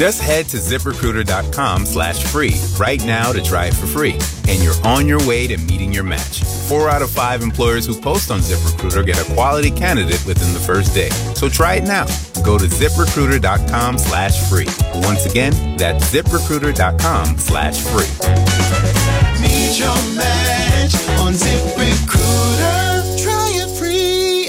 Just head to ZipRecruiter.com/free right now to try it for free. And you're on your way to meeting your match. 4 out of 5 employers who post on ZipRecruiter get a quality candidate within the first day. So try it now. Go to ZipRecruiter.com/free. Once again, that's ZipRecruiter.com/free. Meet your match on ZipRecruiter. Try it free.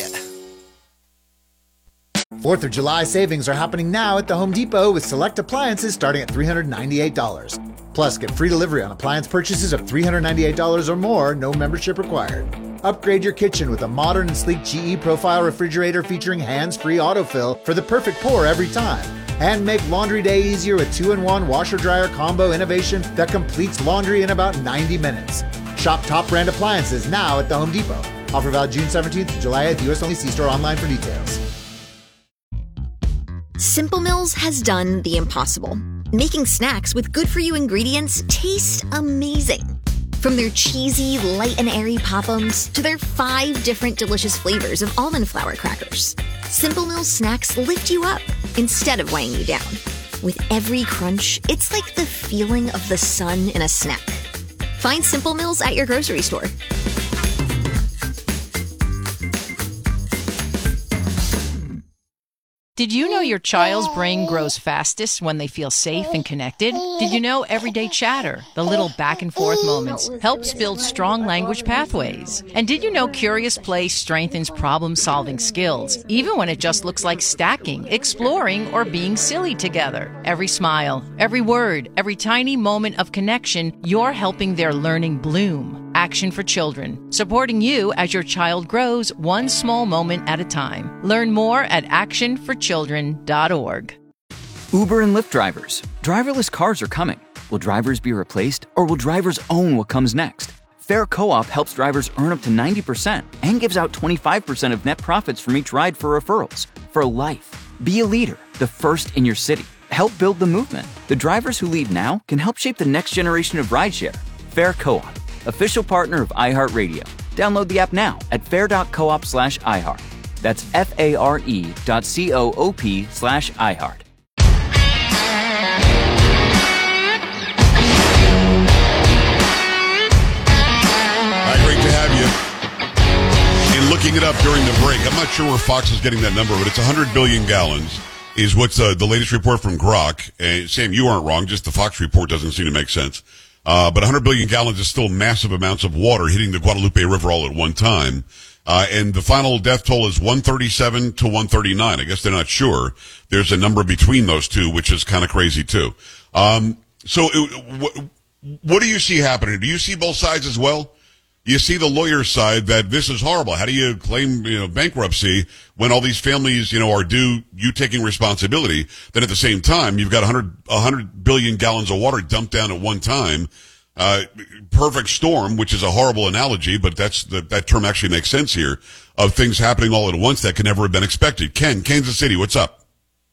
4th of July savings are happening now at the Home Depot with select appliances starting at $398. Plus, get free delivery on appliance purchases of $398 or more, no membership required. Upgrade your kitchen with a modern and sleek GE Profile refrigerator featuring hands-free autofill for the perfect pour every time. And make laundry day easier with 2-in-1 washer-dryer combo innovation that completes laundry in about 90 minutes. Shop top brand appliances now at the Home Depot. Offer valid June 17th to July 8th. U.S. only. See store online for details. Simple Mills has done the impossible, making snacks with good-for-you ingredients taste amazing. From their cheesy, light and airy Pop-Ums to their 5 different delicious flavors of almond flour crackers, Simple Mills snacks lift you up instead of weighing you down. With every crunch, it's like the feeling of the sun in a snack. Find Simple Mills at your grocery store. Did you know your child's brain grows fastest when they feel safe and connected? Did you know everyday chatter, the little back and forth moments, helps build strong language pathways? And did you know curious play strengthens problem-solving skills, even when it just looks like stacking, exploring, or being silly together? Every smile, every word, every tiny moment of connection, you're helping their learning bloom. Action for Children, supporting you as your child grows one small moment at a time. Learn more at actionforchildren.org. Uber and Lyft drivers. Driverless cars are coming. Will drivers be replaced, or will drivers own what comes next? Fair Co-op helps drivers earn up to 90% and gives out 25% of net profits from each ride for referrals. For life. Be a leader, the first in your city. Help build the movement. The drivers who lead now can help shape the next generation of rideshare. Fair Co-op, official partner of iHeartRadio. Download the app now at fair.coop/iHeart. That's FARE.coop/iHeart. Great to have you. And looking it up during the break, I'm not sure where Fox is getting that number, but it's 100 billion gallons is what's the latest report from Grok. Sam, you aren't wrong, just the Fox report doesn't seem to make sense. But 100 billion gallons is still massive amounts of water hitting the Guadalupe River all at one time. And the final death toll is 137 to 139. I guess they're not sure. There's a number between those two, which is kind of crazy too. So what do you see happening? Do you see both sides as well? You see the lawyer's side that this is horrible. How do you claim, bankruptcy when all these families, are due you taking responsibility? Then at the same time, you've got 100 billion gallons of water dumped down at one time. Perfect storm, which is a horrible analogy, but that term actually makes sense here, of things happening all at once that could never have been expected. Ken, Kansas City, what's up?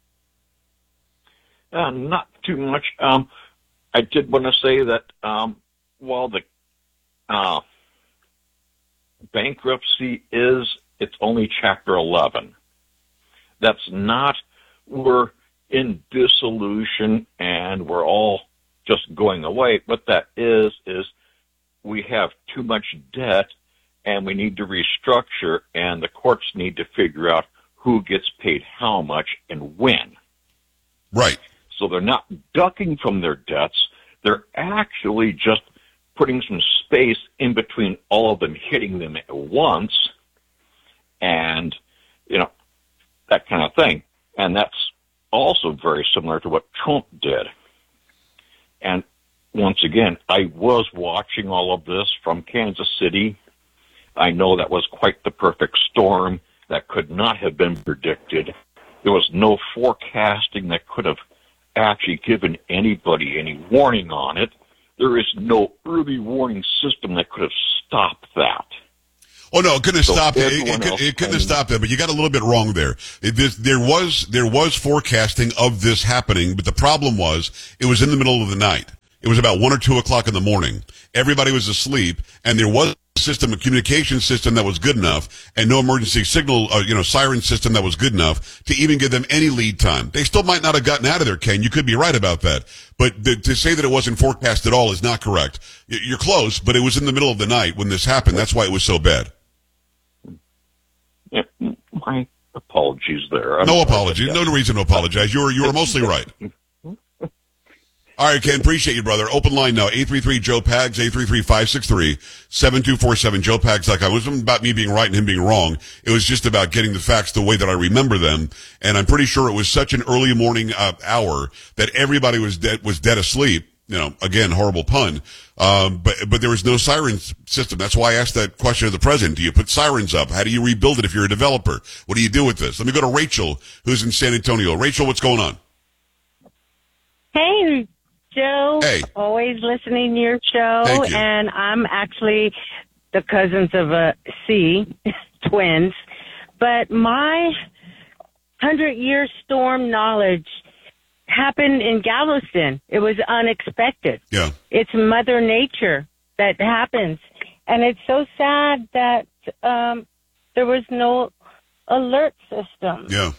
Not too much. I did want to say that, while the, bankruptcy it's only Chapter 11. That's not, we're in dissolution and we're all just going away. What that is we have too much debt and we need to restructure, and the courts need to figure out who gets paid how much and when. Right. So they're not ducking from their debts. They're actually just putting some space in between all of them hitting them at once, and, that kind of thing. And that's also very similar to what Trump did. And once again, I was watching all of this from Kansas City. I know that was quite the perfect storm that could not have been predicted. There was no forecasting that could have actually given anybody any warning on it. There is no early warning system that could have stopped that. Oh no, it couldn't have stopped it. It couldn't have stopped it, but you got a little bit wrong there. There was forecasting of this happening, but the problem was it was in the middle of the night. It was about 1 or 2 o'clock in the morning. Everybody was asleep, and there was system, a communication system that was good enough, and no emergency signal, siren system that was good enough to even give them any lead time. They still might not have gotten out of there, Ken. You could be right about that. But to say that it wasn't forecast at all is not correct. You're close, but it was in the middle of the night when this happened. That's why it was so bad. Yeah, my apologies there. No apology. No reason to apologize. You were mostly right. All right, Ken, appreciate you, brother. Open line now, 833-JOE-PAGS, 833-563-7247, joepags.com. It wasn't about me being right and him being wrong. It was just about getting the facts the way that I remember them. And I'm pretty sure it was such an early morning hour that everybody was dead asleep. Again, horrible pun. But there was no siren system. That's why I asked that question of the president. Do you put sirens up? How do you rebuild it if you're a developer? What do you do with this? Let me go to Rachel, who's in San Antonio. Rachel, what's going on? Hey, Joe. Hey. Always listening to your show. Thank you. And I'm actually the cousins of a C, twins. But my 100-year storm knowledge happened in Galveston. It was unexpected. Yeah. It's Mother Nature that happens. And it's so sad that there was no alert system. Yeah.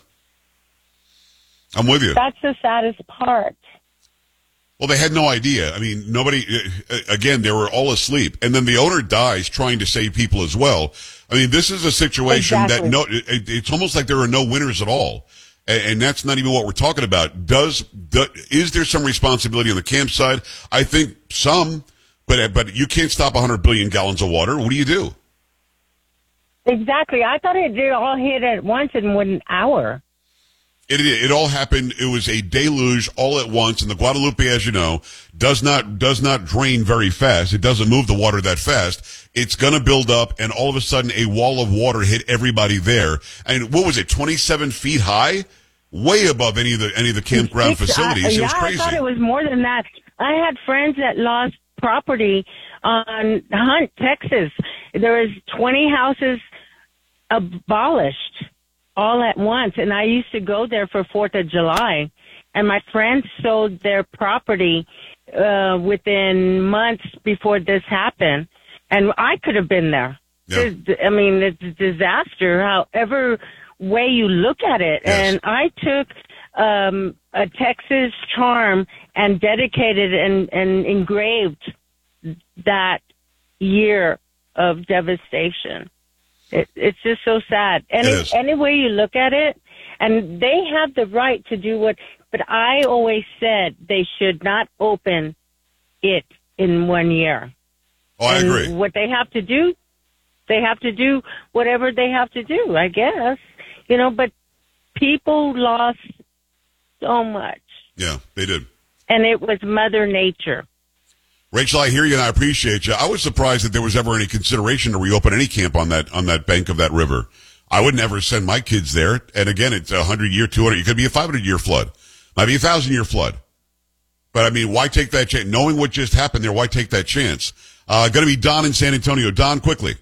I'm with you. That's the saddest part. Well, they had no idea. I mean, nobody, again, they were all asleep. And then the owner dies trying to save people as well. I mean, this is a situation Exactly. that it's almost like there are no winners at all. And that's not even what we're talking about. Is there some responsibility on the campsite? I think some, but you can't stop 100 billion gallons of water. What do you do? Exactly. I thought it did all hit at once in 1 hour. It all happened. It was a deluge all at once, and the Guadalupe, as you know, does not drain very fast. It doesn't move the water that fast. It's going to build up, and all of a sudden, a wall of water hit everybody there. And what was it? 27 feet high, way above any of the campground facilities. It was crazy. I thought it was more than that. I had friends that lost property on Hunt, Texas. There was 20 houses abolished all at once, and I used to go there for 4th of July, and my friends sold their property within months before this happened, and I could have been there. Yeah. I mean, it's a disaster, however way you look at it. Yes. And I took a Texas charm and dedicated and engraved that year of devastation. It's just so sad. Any way you look at it, and they have the right to do but I always said they should not open it in 1 year. Oh, I agree. What they have to do whatever they have to do, I guess. But people lost so much. Yeah, they did. And it was Mother Nature. Rachel, I hear you and I appreciate you. I was surprised that there was ever any consideration to reopen any camp on that bank of that river. I would never send my kids there. And again, it's 100-year, 200. It could be a 500-year flood. Might be a 1,000-year flood. But I mean, why take that chance? Knowing what just happened there, why take that chance? Going to be Don in San Antonio. Don, quickly.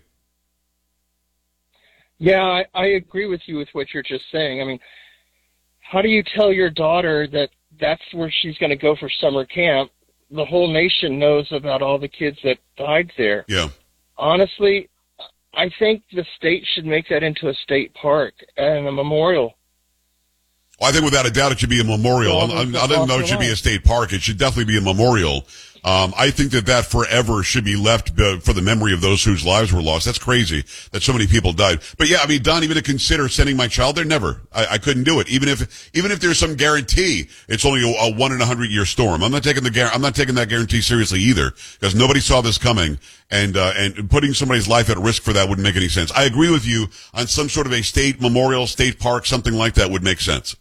Yeah, I agree with you with what you're just saying. I mean, how do you tell your daughter that that's where she's going to go for summer camp? The whole nation knows about all the kids that died there. Yeah. Honestly, I think the state should make that into a state park and a memorial. Well, I think without a doubt it should be a memorial. I didn't know it should be a state park. It should definitely be a memorial. I think that forever should be left for the memory of those whose lives were lost. That's crazy that so many people died. But yeah, I mean, Don, even to consider sending my child there, never. I couldn't do it. Even if there's some guarantee, it's only a 1 in 100-year storm. I'm not taking that guarantee seriously either, because nobody saw this coming, and putting somebody's life at risk for that wouldn't make any sense. I agree with you on some sort of a state memorial, state park, something like that would make sense.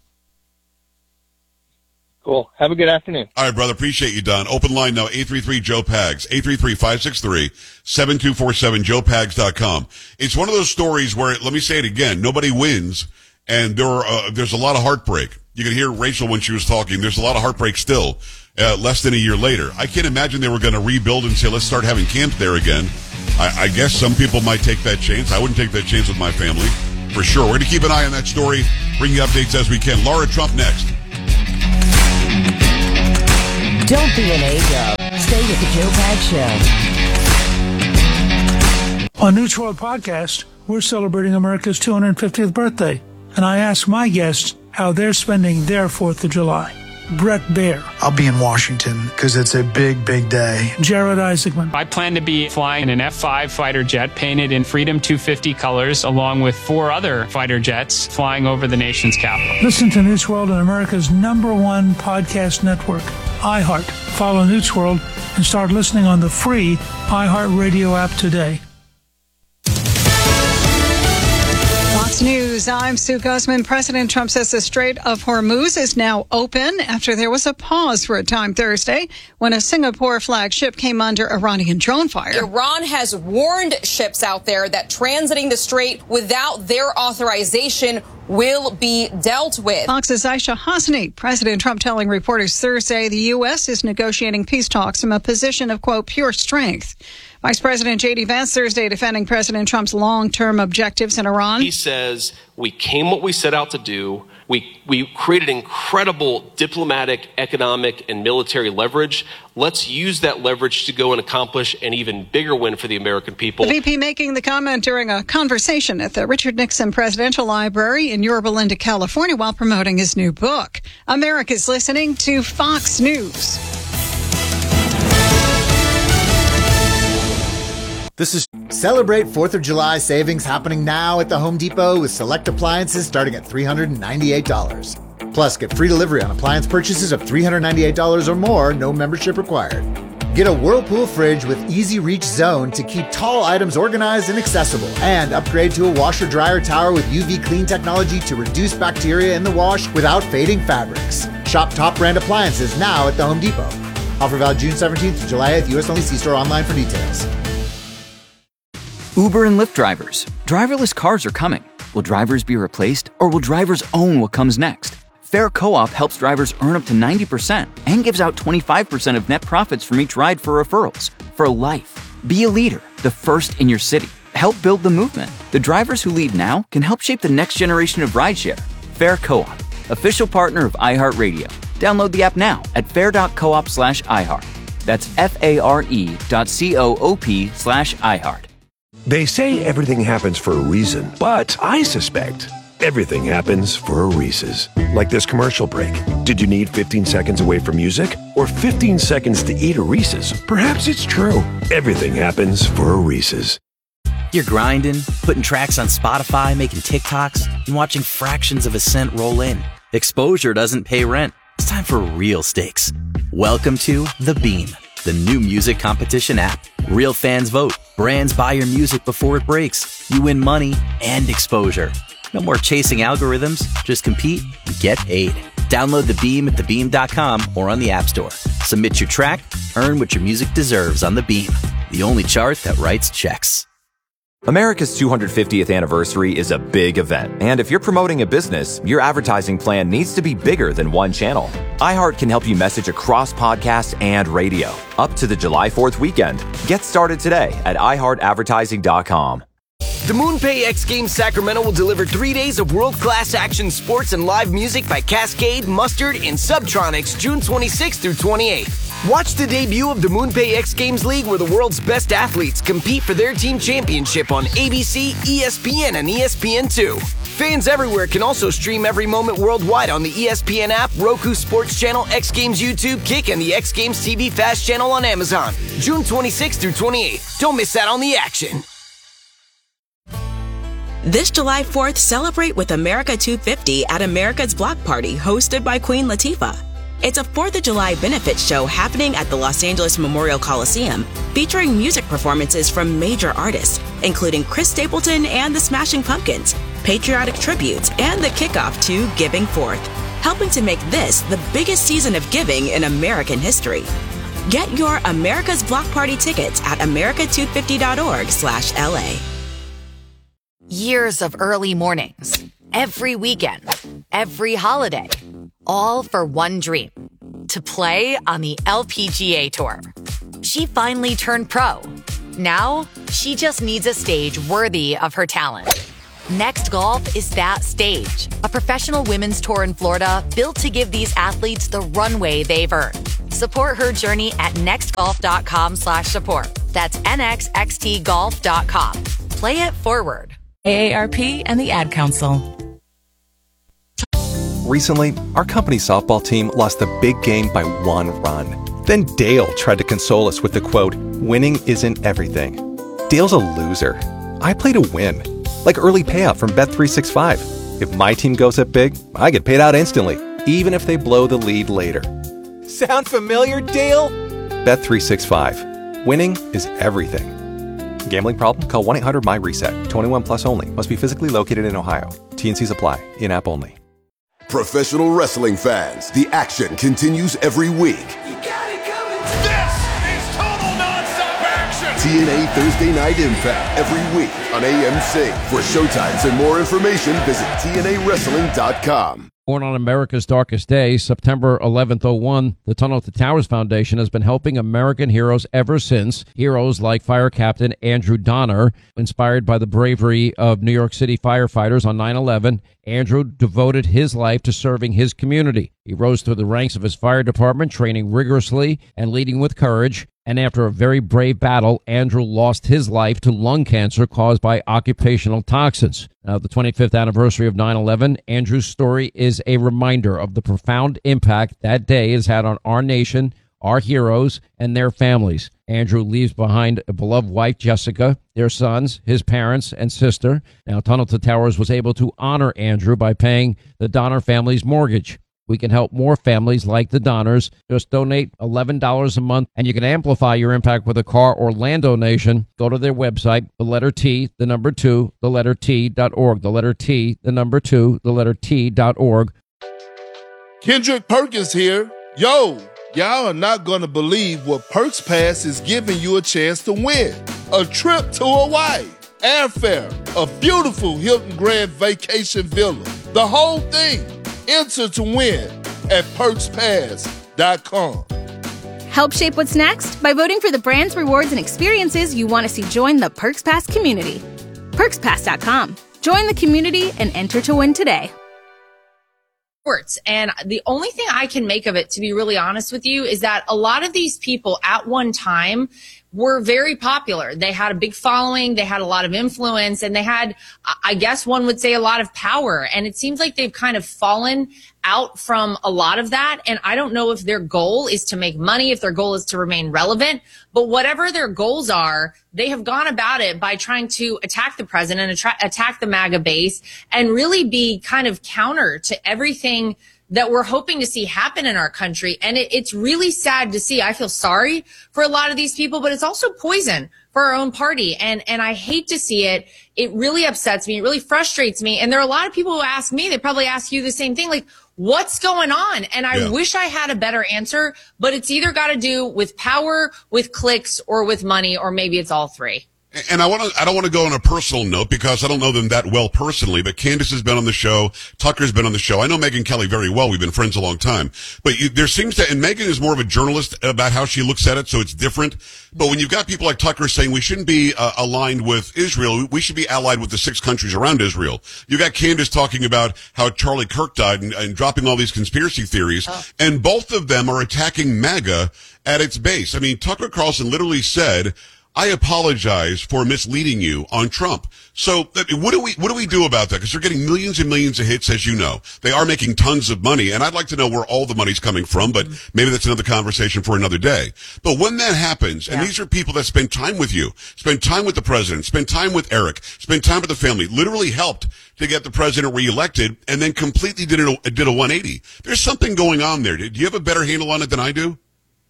Cool. Have a good afternoon. All right, brother. Appreciate you, Don. Open line now, 833-JOE-PAGS, 833-563-7247, joepags.com. It's one of those stories where, let me say it again, nobody wins, and there's a lot of heartbreak. You can hear Rachel when she was talking. There's a lot of heartbreak still, less than a year later. I can't imagine they were going to rebuild and say, let's start having camp there again. I guess some people might take that chance. I wouldn't take that chance with my family, for sure. We're going to keep an eye on that story, bring you updates as we can. Laura Trump next. Don't be an age-up. Stay with the Joe Pags Show. On News World Podcast, we're celebrating America's 250th birthday, and I ask my guests how they're spending their 4th of July. Brett Baer. I'll be in Washington because it's a big, big day. Jared Isaacman. I plan to be flying an F-5 fighter jet painted in Freedom 250 colors, along with 4 other fighter jets flying over the nation's capital. Listen to News World on America's #1 podcast network, iHeart. Follow News World and start listening on the free iHeartRadio app today. Fox News, I'm Sue Guzman. President Trump says the Strait of Hormuz is now open after there was a pause for a time Thursday when a Singapore flag ship came under Iranian drone fire. Iran has warned ships out there that transiting the strait without their authorization will be dealt with. Fox's Aisha Hasni. President Trump telling reporters Thursday the U.S. is negotiating peace talks from a position of, quote, pure strength. Vice President J.D. Vance Thursday defending President Trump's long-term objectives in Iran. He says, we came what we set out to do. We created incredible diplomatic, economic, and military leverage. Let's use that leverage to go and accomplish an even bigger win for the American people. The VP making the comment during a conversation at the Richard Nixon Presidential Library in Yorba Linda, California, while promoting his new book. America's listening to Fox News. This is Celebrate 4th of July savings happening now at the Home Depot with select appliances starting at $398. Plus, get free delivery on appliance purchases of $398 or more, no membership required. Get a Whirlpool fridge with Easy Reach Zone to keep tall items organized and accessible. And upgrade to a washer-dryer tower with UV clean technology to reduce bacteria in the wash without fading fabrics. Shop top brand appliances now at the Home Depot. Offer valid June 17th to July 8th. U.S. only. See store online for details. Uber and Lyft drivers. Driverless cars are coming. Will drivers be replaced, or will drivers own what comes next? Fair Co-op helps drivers earn up to 90% and gives out 25% of net profits from each ride for referrals. For life. Be a leader, the first in your city. Help build the movement. The drivers who lead now can help shape the next generation of rideshare. Fair Co-op, official partner of iHeartRadio. Download the app now at fair.coop/iHeart. That's FARE.coop/iHeart. They say everything happens for a reason, but I suspect everything happens for a Reese's. Like this commercial break. Did you need 15 seconds away from music? Or 15 seconds to eat a Reese's? Perhaps it's true. Everything happens for a Reese's. You're grinding, putting tracks on Spotify, making TikToks, and watching fractions of a cent roll in. Exposure doesn't pay rent. It's time for real stakes. Welcome to The Beam, the new music competition app. Real fans vote. Brands buy your music before it breaks. You win money and exposure. No more chasing algorithms. Just compete and get paid. Download The Beam at thebeam.com or on the App Store. Submit your track. Earn what your music deserves on The Beam, the only chart that writes checks. America's 250th anniversary is a big event, and if you're promoting a business, your advertising plan needs to be bigger than one channel. iHeart can help you message across podcasts and radio, up to the July 4th weekend. Get started today at iHeartAdvertising.com. The MoonPay X Games Sacramento will deliver 3 days of world-class action sports and live music by Cascade, Mustard, and Subtronics June 26th through 28th. Watch the debut of the MoonPay X Games League where the world's best athletes compete for their team championship on ABC, ESPN, and ESPN2. Fans everywhere can also stream every moment worldwide on the ESPN app, Roku Sports Channel, X Games YouTube, Kick, and the X Games TV Fast channel on Amazon. June 26th through 28th. Don't miss out on the action. This July 4th, celebrate with America 250 at America's Block Party, hosted by Queen Latifah. It's a 4th of July benefit show happening at the Los Angeles Memorial Coliseum, featuring music performances from major artists, including Chris Stapleton and the Smashing Pumpkins, patriotic tributes, and the kickoff to Giving Forth, helping to make this the biggest season of giving in American history. Get your America's Block Party tickets at america250.org/LA. Years of early mornings, every weekend, every holiday, all for one dream, to play on the LPGA Tour. She finally turned pro. Now, she just needs a stage worthy of her talent. Next Golf is that stage, a professional women's tour in Florida built to give these athletes the runway they've earned. Support her journey at nextgolf.com/support. That's nxxtgolf.com. Play it forward. AARP and the Ad Council. Recently, our company softball team lost a big game by 1 run. Then Dale tried to console us with the quote, "Winning isn't everything." Dale's a loser. I play to win, like early payout from Bet365. If my team goes up big, I get paid out instantly, even if they blow the lead later. Sound familiar, Dale? Bet365. Winning is everything. Gambling problem? Call 1-800-MY-RESET. 21 plus only. Must be physically located in Ohio. T&Cs apply. In-app only. Professional wrestling fans, the action continues every week. This is total nonstop action! TNA Thursday Night Impact every week on AMC. For showtimes and more information, visit TNAWrestling.com. Born on America's darkest day, September 11th, 01, the Tunnel to Towers Foundation has been helping American heroes ever since. Heroes like Fire Captain Andrew Donner, inspired by the bravery of New York City firefighters on 9/11. Andrew devoted his life to serving his community. He rose through the ranks of his fire department, training rigorously and leading with courage. And after a very brave battle, Andrew lost his life to lung cancer caused by occupational toxins. Now, the 25th anniversary of 9/11, Andrew's story is a reminder of the profound impact that day has had on our nation, our heroes, and their families. Andrew leaves behind a beloved wife, Jessica, their sons, his parents, and sister. Now, Tunnel to Towers was able to honor Andrew by paying the Donner family's mortgage. We can help more families like the Donners. Just donate $11 a month, and you can amplify your impact with a car or land donation. Go to their website, the letter T, the number 2, the letter T.org. The letter T, the number 2, the letter T.org. Kendrick Perkins here. Yo, y'all are not going to believe what Perks Pass is giving you a chance to win. A trip to Hawaii, airfare, a beautiful Hilton Grand Vacation Villa, the whole thing. Enter to win at PerksPass.com. Help shape what's next by voting for the brands, rewards, and experiences you want to see join the Perks Pass community. PerksPass.com. Join the community and enter to win today. And the only thing I can make of it, to be really honest with you, is that a lot of these people at one time were very popular. They had a big following, they had a lot of influence, and they had, I guess one would say, a lot of power. And it seems like they've kind of fallen out from a lot of that. And I don't know if their goal is to make money, if their goal is to remain relevant, but whatever their goals are, they have gone about it by trying to attack the president, attack the MAGA base, and really be kind of counter to everything that we're hoping to see happen in our country. And it's really sad to see. I feel sorry for a lot of these people, but it's also poison for our own party. And I hate to see it. It really upsets me. It really frustrates me. And there are a lot of people who ask me, they probably ask you the same thing, like, what's going on? And I wish I had a better answer, but it's either got to do with power, with clicks, or with money, or maybe it's all three. And I don't want to go on a personal note because I don't know them that well personally, but Candace has been on the show. Tucker's been on the show. I know Megyn Kelly very well. We've been friends a long time, but there seems to, and Megyn is more of a journalist about how she looks at it. So it's different. But when you've got people like Tucker saying we shouldn't be aligned with Israel, we should be allied with the 6 countries around Israel. You got Candace talking about how Charlie Kirk died and dropping all these conspiracy theories. And both of them are attacking MAGA at its base. I mean, Tucker Carlson literally said, I apologize for misleading you on Trump. So what do we do about that? Because they're getting millions and millions of hits, as you know. They are making tons of money, and I'd like to know where all the money's coming from, but maybe that's another conversation for another day. But when that happens, and these are people that spend time with you, spend time with the president, spend time with Eric, spend time with the family, literally helped to get the president reelected, and then completely did a 180. There's something going on there. Do you have a better handle on it than I do?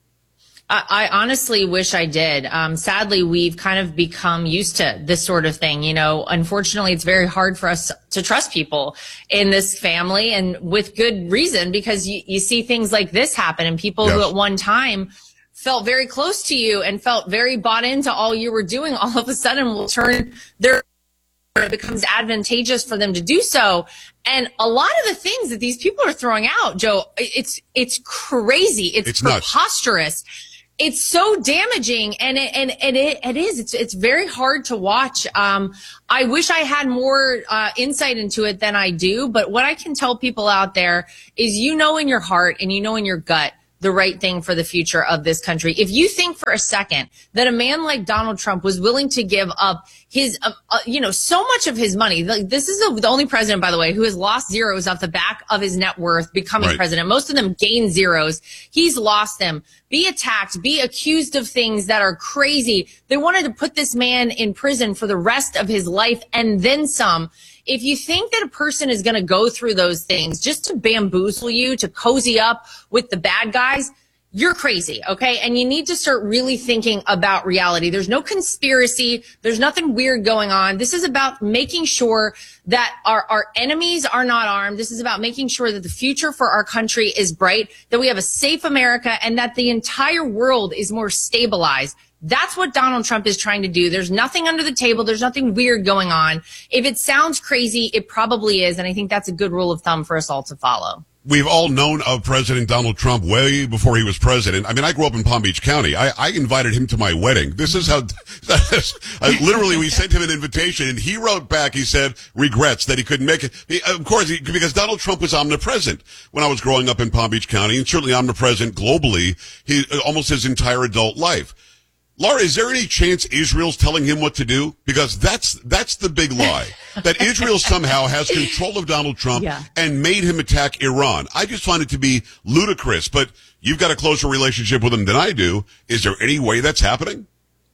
I honestly wish I did. Sadly, we've kind of become used to this sort of thing. You know, unfortunately, it's very hard for us to trust people in this family, and with good reason, because you see things like this happen, and people who at one time felt very close to you and felt very bought into all you were doing, all of a sudden will turn their, it becomes advantageous for them to do so. And a lot of the things that these people are throwing out, Joe, it's crazy. It's preposterous. Nuts. It's so damaging, and it is. It's very hard to watch. I wish I had more insight into it than I do, but what I can tell people out there is, you know, in your heart and you know in your gut the right thing for the future of this country. If you think for a second that a man like Donald Trump was willing to give up his, so much of his money, like this is the only president, by the way, who has lost zeros off the back of his net worth becoming president. Most of them gain zeros. He's lost them. Be attacked, be accused of things that are crazy. They wanted to put this man in prison for the rest of his life and then some. If you think that a person is going to go through those things just to bamboozle you, to cozy up with the bad guys, you're crazy, okay? And you need to start really thinking about reality. There's no conspiracy. There's nothing weird going on. This is about making sure that our enemies are not armed. This is about making sure that the future for our country is bright, that we have a safe America, and that the entire world is more stabilized. That's what Donald Trump is trying to do. There's nothing under the table. There's nothing weird going on. If it sounds crazy, it probably is. And I think that's a good rule of thumb for us all to follow. We've all known of President Donald Trump way before he was president. I mean, I grew up in Palm Beach County. I invited him to my wedding. This is how, literally, we sent him an invitation, and he wrote back, he said, regrets that he couldn't make it. Because Donald Trump was omnipresent when I was growing up in Palm Beach County, and certainly omnipresent globally, almost his entire adult life. Laura, is there any chance Israel's telling him what to do? Because that's the big lie. That Israel somehow has control of Donald Trump and made him attack Iran. I just find it to be ludicrous, but you've got a closer relationship with him than I do. Is there any way that's happening?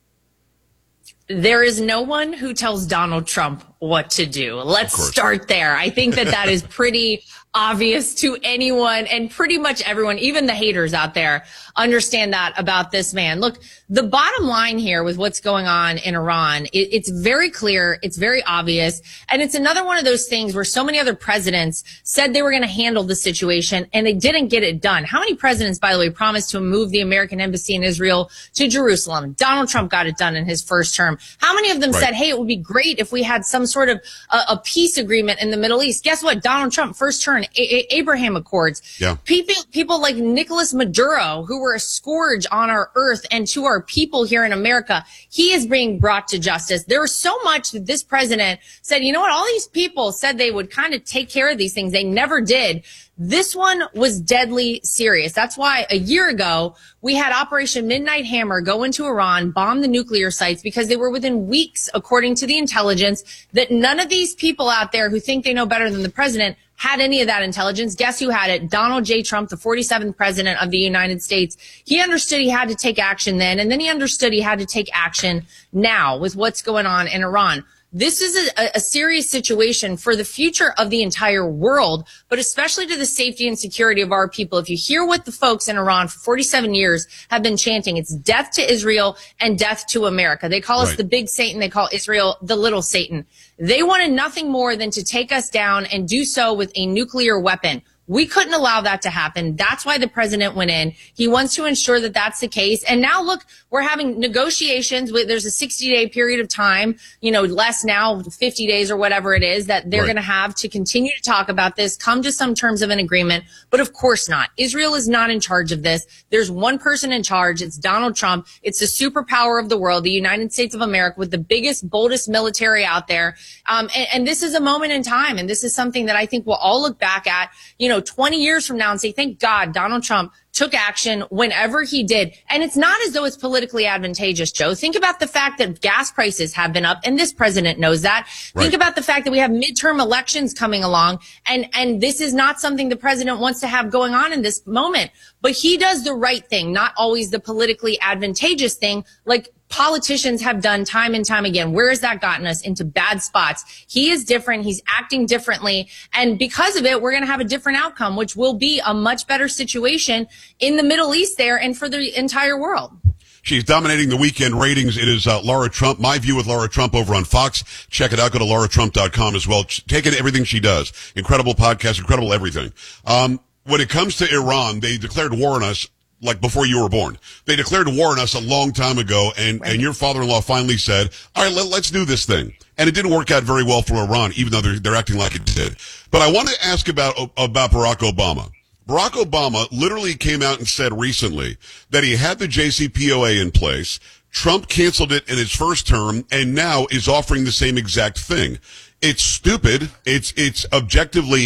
There is no one who tells Donald Trump what to do. Let's start there. I think that is pretty obvious to anyone, and pretty much everyone, even the haters out there, understand that about this man. Look, the bottom line here with what's going on in Iran, it's very clear, it's very obvious, and it's another one of those things where so many other presidents said they were going to handle the situation, and they didn't get it done. How many presidents, by the way, promised to move the American embassy in Israel to Jerusalem? Donald Trump got it done in his first term. How many of them said, hey, it would be great if we had some sort of a peace agreement in the Middle East? Guess what? Donald Trump, first term, Abraham Accords. Yeah. People like Nicolas Maduro, who were a scourge on our earth and to our people here in America, he is being brought to justice. There was so much that this president said, you know what? All these people said they would kind of take care of these things. They never did. This one was deadly serious. That's why a year ago, we had Operation Midnight Hammer go into Iran, bomb the nuclear sites, because they were within weeks, according to the intelligence, that none of these people out there who think they know better than the president had any of that intelligence. Guess who had it? Donald J. Trump, the 47th president of the United States. He understood he had to take action then, and then he understood he had to take action now with what's going on in Iran. This is a serious situation for the future of the entire world, but especially to the safety and security of our people. If you hear what the folks in Iran for 47 years have been chanting, it's death to Israel and death to America. They call us the big Satan. They call Israel the little Satan. They wanted nothing more than to take us down and do so with a nuclear weapon. We couldn't allow that to happen. That's why the president went in. He wants to ensure that that's the case. And now, look, we're having negotiations. There's a 60-day period of time, less now, 50 days or whatever it is, that they're going to have to continue to talk about this, come to some terms of an agreement. But of course not. Israel is not in charge of this. There's one person in charge. It's Donald Trump. It's the superpower of the world, the United States of America, with the biggest, boldest military out there. And this is a moment in time. And this is something that I think we'll all look back at, 20 years from now and say, thank God Donald Trump took action whenever he did. And it's not as though it's politically advantageous, Joe. Think about the fact that gas prices have been up, and this president knows that. Think about the fact that we have midterm elections coming along, and this is not something the president wants to have going on in this moment. But he does the right thing, not always the politically advantageous thing, like politicians have done time and time again. Where has that gotten us? Into bad spots. He is different. He's acting differently. And because of it, we're going to have a different outcome, which will be a much better situation in the Middle East there and for the entire world. She's dominating the weekend ratings. It is Laura Trump. My View with Laura Trump over on Fox. Check it out. Go to lauratrump.com as well. Take in everything she does. Incredible podcast, incredible everything. When it comes to Iran, they declared war on us like before you were born. They declared war on us a long time ago, and your father-in-law finally said, all right, let's do this thing. And it didn't work out very well for Iran, even though they're acting like it did. But I want to ask about Barack Obama. Barack Obama literally came out and said recently that he had the JCPOA in place. Trump canceled it in his first term and now is offering the same exact thing. It's stupid. It's objectively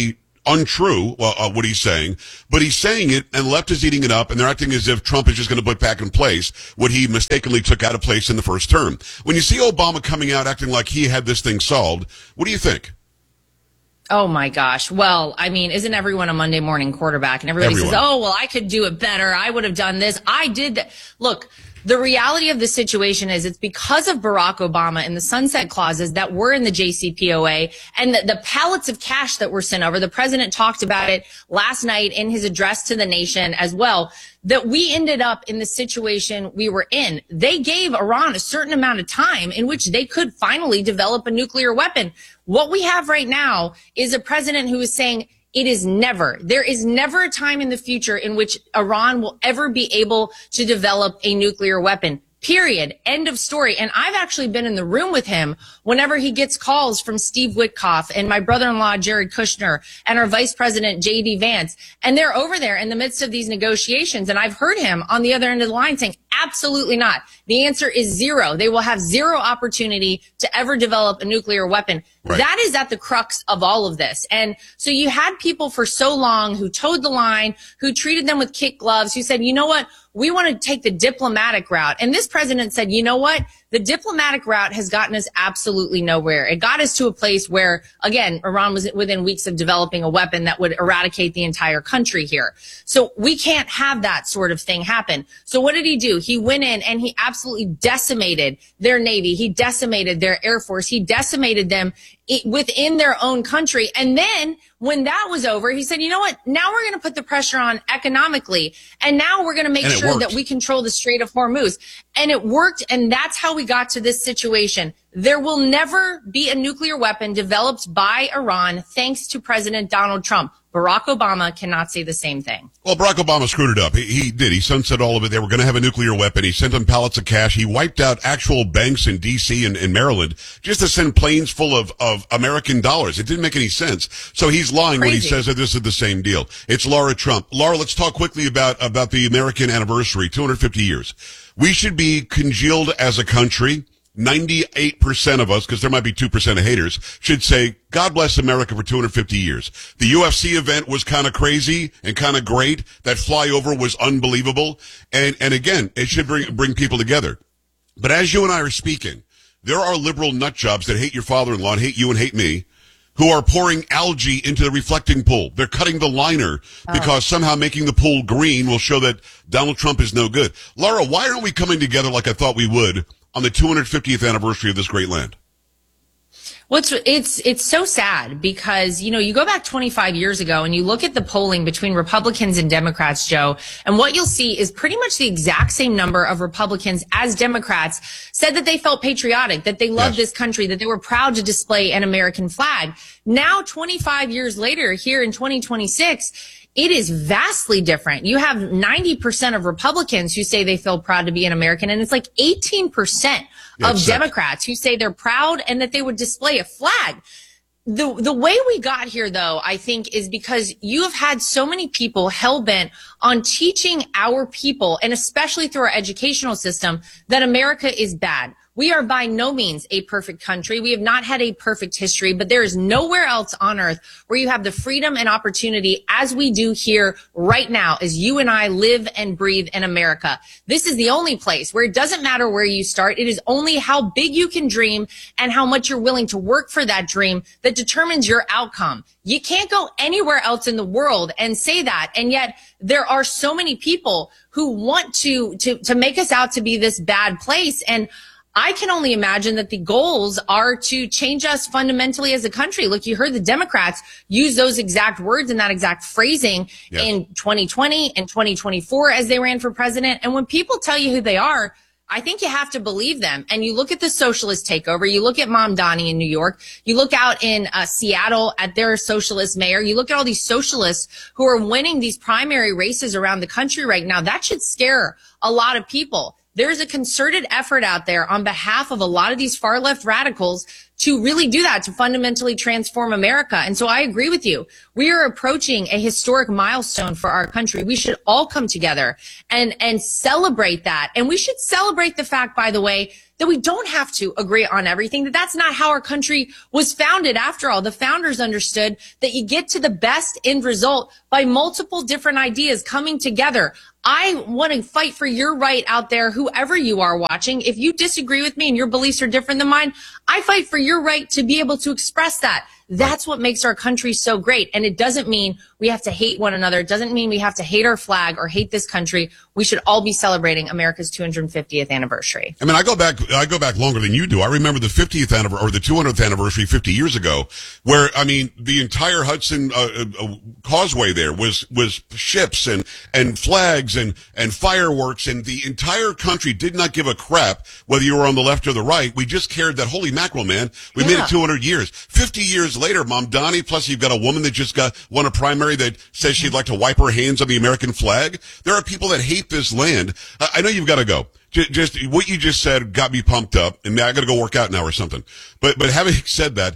untrue, what he's saying, but he's saying it, and left is eating it up, and they're acting as if Trump is just going to put back in place what he mistakenly took out of place in the first term. When you see Obama coming out acting like he had this thing solved, what do you think? Oh my gosh. Well, I mean, isn't everyone a Monday morning quarterback? And everybody says, oh, well, I could do it better. I would have done this. I did that. Look, the reality of the situation is it's because of Barack Obama and the sunset clauses that were in the JCPOA and the pallets of cash that were sent over. The president talked about it last night in his address to the nation as well, that we ended up in the situation we were in. They gave Iran a certain amount of time in which they could finally develop a nuclear weapon. What we have right now is a president who is saying, there is never a time in the future in which Iran will ever be able to develop a nuclear weapon. Period. End of story. And I've actually been in the room with him whenever he gets calls from Steve Witkoff and my brother-in-law, Jared Kushner, and our vice president, J.D. Vance. And they're over there in the midst of these negotiations. And I've heard him on the other end of the line saying, absolutely not. The answer is zero. They will have zero opportunity to ever develop a nuclear weapon. Right. That is at the crux of all of this. And so you had people for so long who towed the line, who treated them with kid gloves, who said, you know what? We want to take the diplomatic route. And this president said, you know what? The diplomatic route has gotten us absolutely nowhere. It got us to a place where, again, Iran was within weeks of developing a weapon that would eradicate the entire country here. So we can't have that sort of thing happen. So what did he do? He went in and he absolutely decimated their Navy. He decimated their Air Force. He decimated them within their own country. And then when that was over, he said, you know what? Now we're going to put the pressure on economically. And now we're going to make sure that we control the Strait of Hormuz. And it worked. And that's how we got to this situation. There will never be a nuclear weapon developed by Iran thanks to President Donald Trump. Barack Obama cannot say the same thing. Well, Barack Obama screwed it up. He did. He sunset all of it. They were going to have a nuclear weapon. He sent them pallets of cash. He wiped out actual banks in D.C. and Maryland just to send planes full of American dollars. It didn't make any sense. So he's lying when he says that this is the same deal. It's Laura Trump. Laura, let's talk quickly about the American anniversary, 250 years. We should be congealed as a country. 98% of us, because there might be 2% of haters, should say, God bless America for 250 years. The UFC event was kind of crazy and kind of great. That flyover was unbelievable. And again, it should bring people together. But as you and I are speaking, there are liberal nut jobs that hate your father-in-law and hate you and hate me, who are pouring algae into the reflecting pool. They're cutting the liner because somehow making the pool green will show that Donald Trump is no good. Laura, why aren't we coming together like I thought we would on the 250th anniversary of this great land? Well, it's so sad because, you know, you go back 25 years ago and you look at the polling between Republicans and Democrats, Joe, and what you'll see is pretty much the exact same number of Republicans as Democrats said that they felt patriotic, that they loved this country, that they were proud to display an American flag. Now, 25 years later, here in 2026, it is vastly different. You have 90% of Republicans who say they feel proud to be an American, and it's like 18% of Democrats who say they're proud and that they would display a flag. The way we got here, though, I think, is because you have had so many people hell-bent on teaching our people, and especially through our educational system, that America is bad. We are by no means a perfect country. We have not had a perfect history, but there is nowhere else on earth where you have the freedom and opportunity as we do here right now, as you and I live and breathe in America. This is the only place where it doesn't matter where you start. It is only how big you can dream and how much you're willing to work for that dream that determines your outcome. You can't go anywhere else in the world and say that. And yet there are so many people who want to make us out to be this bad place. And I can only imagine that the goals are to change us fundamentally as a country. Look, you heard the Democrats use those exact words and that exact phrasing in 2020 and 2024 as they ran for president. And when people tell you who they are, I think you have to believe them. And you look at the socialist takeover. You look at Mamdani in New York. You look out in Seattle at their socialist mayor. You look at all these socialists who are winning these primary races around the country right now. That should scare a lot of people. There's a concerted effort out there on behalf of a lot of these far left radicals to really do that, to fundamentally transform America. And so I agree with you. We are approaching a historic milestone for our country. We should all come together and celebrate that. And we should celebrate the fact, by the way, that we don't have to agree on everything, that that's not how our country was founded. After all, the founders understood that you get to the best end result by multiple different ideas coming together. I want to fight for your right out there, whoever you are watching. If you disagree with me and your beliefs are different than mine, I fight for your right to be able to express that. That's what makes our country so great. And it doesn't mean we have to hate one another. It doesn't mean we have to hate our flag or hate this country. We should all be celebrating America's 250th anniversary. I mean, I go back longer than you do. I remember the 50th anniversary or the 200th anniversary 50 years ago, where, I mean, the entire Hudson causeway there was ships and flags and fireworks, and the entire country did not give a crap whether you were on the left or the right. We just cared that, holy mackerel, man, we made it 200 years. 50 years later, Mamdani, plus you've got a woman that just won a primary that says she'd like to wipe her hands on the American flag. There are people that hate this land. I know you've got to go. Just what you just said got me pumped up, and now I got to go work out now or something. But having said that,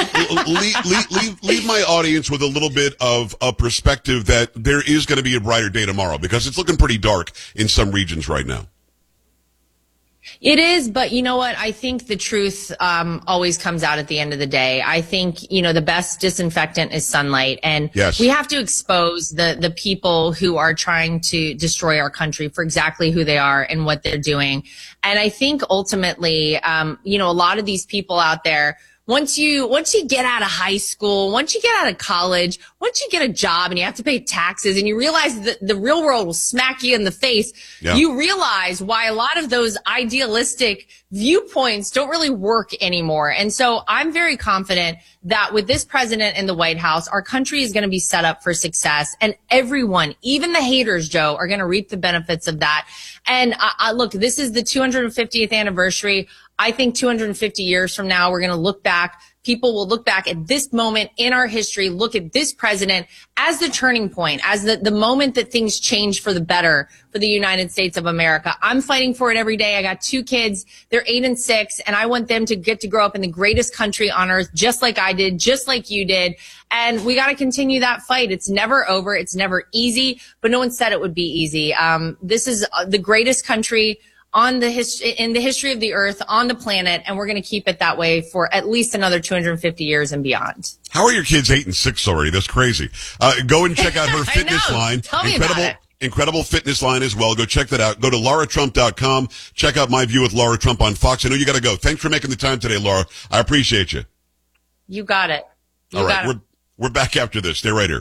leave my audience with a little bit of a perspective that there is going to be a brighter day tomorrow, because it's looking pretty dark in some regions right now. It is, but you know what? I think the truth always comes out at the end of the day. I think, the best disinfectant is sunlight, and we have to expose the people who are trying to destroy our country for exactly who they are and what they're doing. And I think ultimately, a lot of these people out there, once you get out of high school, once you get out of college, once you get a job and you have to pay taxes and you realize that the real world will smack you in the face, you realize why a lot of those idealistic viewpoints don't really work anymore. And so I'm very confident that with this president in the White House, our country is going to be set up for success, and everyone, even the haters, Joe, are going to reap the benefits of that. And look, this is the 250th anniversary. I think 250 years from now, we're going to look back. People will look back at this moment in our history, look at this president as the turning point, as the moment that things change for the better for the United States of America. I'm fighting for it every day. I got 2 kids. They're 8 and 6, and I want them to get to grow up in the greatest country on earth, just like I did, just like you did. And we got to continue that fight. It's never over. It's never easy, but no one said it would be easy. This is the greatest country in the history of the earth, on the planet, and we're going to keep it that way for at least another 250 years and beyond. How are your kids 8 and 6 already? That's crazy. Go and check out her fitness line. Tell me about it. Incredible fitness line as well. Go check that out. Go to lauratrump.com. Check out My View with Laura Trump on Fox. I know you got to go. Thanks for making the time today, Laura. I appreciate you. You got it. All right. We're back after this. Stay right here.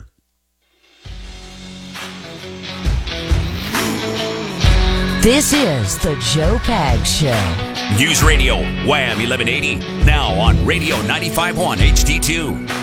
This is the Joe Pags Show. News Radio, Wham 1180. Now on Radio 95.1 HD2.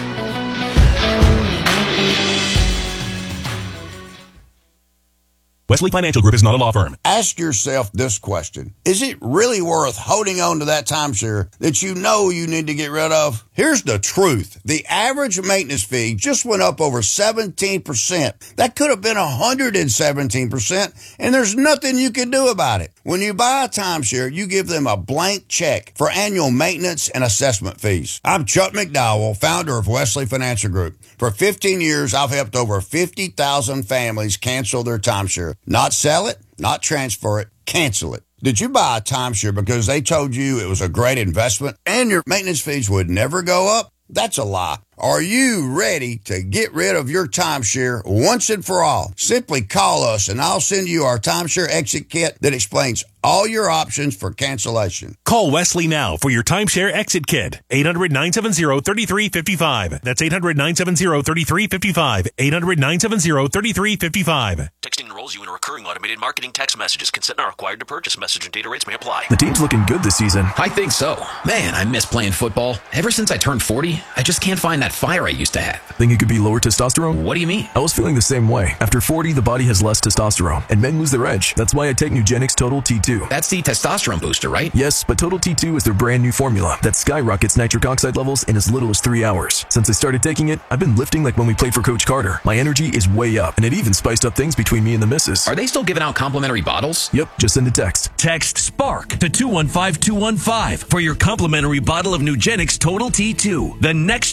Wesley Financial Group is not a law firm. Ask yourself this question. Is it really worth holding on to that timeshare that you know you need to get rid of? Here's the truth. The average maintenance fee just went up over 17%. That could have been 117%, and there's nothing you can do about it. When you buy a timeshare, you give them a blank check for annual maintenance and assessment fees. I'm Chuck McDowell, founder of Wesley Financial Group. For 15 years, I've helped over 50,000 families cancel their timeshare. Not sell it, not transfer it, cancel it. Did you buy a timeshare because they told you it was a great investment and your maintenance fees would never go up? That's a lie. Are you ready to get rid of your timeshare once and for all? Simply call us and I'll send you our timeshare exit kit that explains all your options for cancellation. Call Wesley now for your timeshare exit kit. 800-970-3355. That's 800-970-3355. 800-970-3355. Texting enrolls you in a recurring automated marketing text messages. Consent not required to purchase. Message and data rates may apply. The team's looking good this season. I think so. Man, I miss playing football. Ever since I turned 40, I just can't find that fire I used to have. Think it could be lower testosterone? What do you mean? I was feeling the same way. After 40, the body has less testosterone, and men lose their edge. That's why I take Nugenix Total T2. That's the testosterone booster, right? Yes, but Total T2 is their brand new formula that skyrockets nitric oxide levels in as little as 3 hours. Since I started taking it, I've been lifting like when we played for Coach Carter. My energy is way up, and it even spiced up things between me and the missus. Are they still giving out complimentary bottles? Yep, just send a text. Text SPARK to 215-215 for your complimentary bottle of Nugenix Total T2, the next generation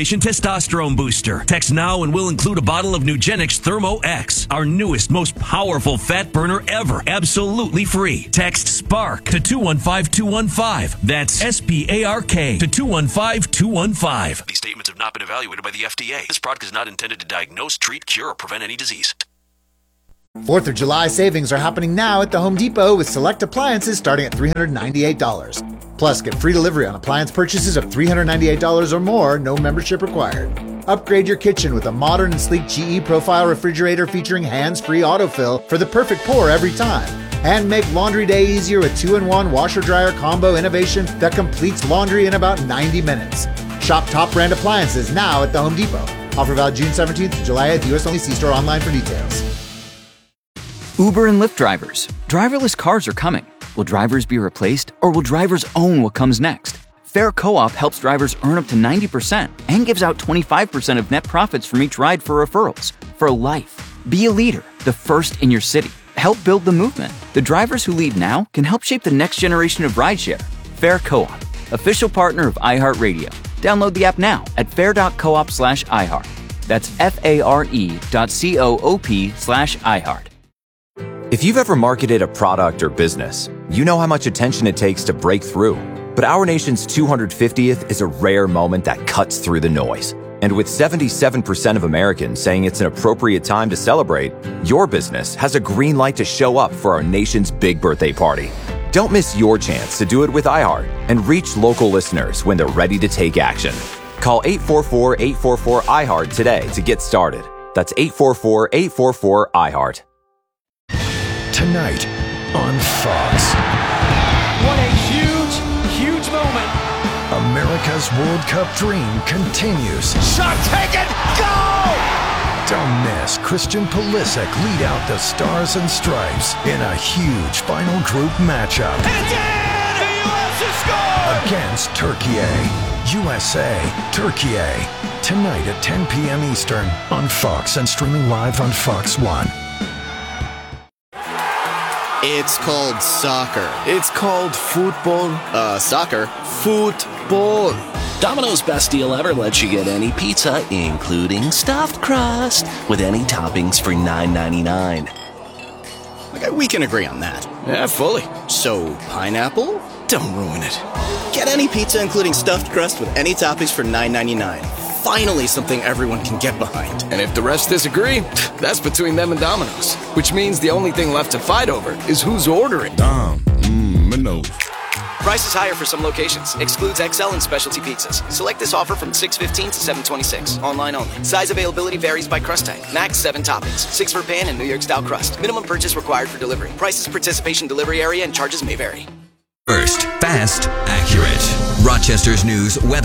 combination testosterone booster. Text now and we'll include a bottle of Nugenix Thermo X, our newest, most powerful fat burner ever. Absolutely free. Text SPARK to 215215. That's SPARK to 215215. These statements have not been evaluated by the FDA. This product is not intended to diagnose, treat, cure, or prevent any disease. 4th of July savings are happening now at the Home Depot with select appliances starting at $398. Plus, get free delivery on appliance purchases of $398 or more, no membership required. Upgrade your kitchen with a modern and sleek GE Profile refrigerator featuring hands-free autofill for the perfect pour every time. And make laundry day easier with 2-in-1 washer-dryer combo innovation that completes laundry in about 90 minutes. Shop top brand appliances now at the Home Depot. Offer valid June 17th to July 8th. US only. See store online for details. Uber and Lyft drivers. Driverless cars are coming. Will drivers be replaced, or will drivers own what comes next? Fair Co-op helps drivers earn up to 90% and gives out 25% of net profits from each ride for referrals. For life. Be a leader, the first in your city. Help build the movement. The drivers who lead now can help shape the next generation of rideshare. Fair Co-op, official partner of iHeartRadio. Download the app now at fair.coop/iHeart. That's FARE.coop/iHeart. If you've ever marketed a product or business, you know how much attention it takes to break through. But our nation's 250th is a rare moment that cuts through the noise. And with 77% of Americans saying it's an appropriate time to celebrate, your business has a green light to show up for our nation's big birthday party. Don't miss your chance to do it with iHeart and reach local listeners when they're ready to take action. Call 844-844-iHeart today to get started. That's 844-844-iHeart. Tonight on Fox. What a huge moment. America's World Cup dream continues. Shot taken, go! Don't miss Christian Pulisic lead out the Stars and Stripes in a huge final group matchup. And it's in! The U.S. has scored! Against Turkey. USA, Turkey. Tonight at 10 p.m. Eastern on Fox and streaming live on Fox One. It's called soccer. It's called football. Soccer. Football. Domino's best deal ever lets you get any pizza, including stuffed crust, with any toppings for $9.99. Okay, we can agree on that. Yeah, fully. So, pineapple? Don't ruin it. Get any pizza, including stuffed crust, with any toppings for $9.99. Finally, something everyone can get behind. And if the rest disagree, that's between them and Domino's. Which means the only thing left to fight over is who's ordering. Domino's. Price is higher for some locations. Excludes XL and specialty pizzas. Select this offer from 6/15 to 7/26. Online only. Size availability varies by crust type. Max 7 toppings. 6 for pan and New York style crust. Minimum purchase required for delivery. Prices, participation, delivery area, and charges may vary. First, fast, accurate. Rochester's news, weather.